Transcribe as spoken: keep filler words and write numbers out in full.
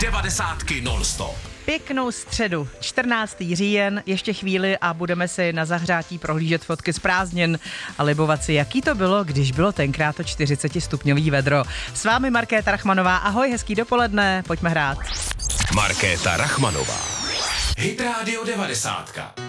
devadesátky non-stop. Pěknou středu, čtrnáctého říjen, ještě chvíli a budeme si na zahřátí prohlížet fotky z prázdnin a libovat si, jaký to bylo, když bylo tenkrát to čtyřicetistupňový vedro. S vámi Markéta Rachmanová, ahoj, hezký dopoledne, pojďme hrát. Markéta Rachmanová. Hit Radio devadesátka.